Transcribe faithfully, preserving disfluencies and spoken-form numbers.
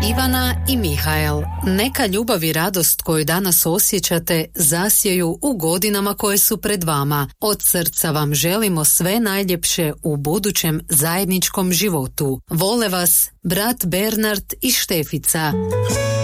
Ivana i Mihael, neka ljubav i radost koju danas osjećate zasjeju u godinama koje su pred vama. Od srca vam želimo sve najljepše u budućem zajedničkom životu. Vole vas brat Bernard i Štefica.